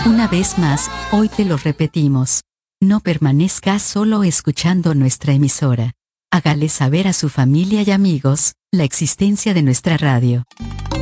Una vez más, hoy te lo repetimos. No permanezca solo escuchando nuestra emisora. Hágale saber a su familia y amigos la existencia de nuestra radio.